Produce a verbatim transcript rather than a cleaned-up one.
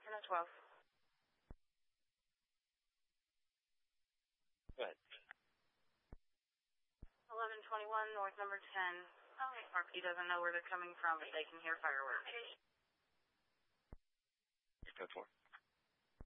ten oh twelve. Go ahead. eleven twenty-one, north number ten. R P doesn't know where they're coming from, but they can hear fireworks. Code four.